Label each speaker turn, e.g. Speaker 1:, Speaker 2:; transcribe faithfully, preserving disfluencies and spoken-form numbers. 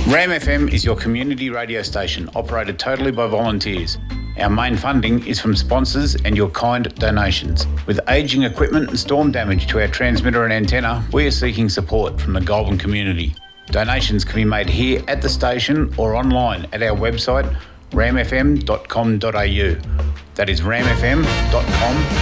Speaker 1: Ram F M is your community radio station, operated totally by volunteers. Our main funding is from sponsors and your kind donations. With ageing equipment and storm damage to our transmitter and antenna, we are seeking support from the Goulburn community. Donations can be made here at the station or online at our website ram f m dot com dot a u. That is ram f m dot com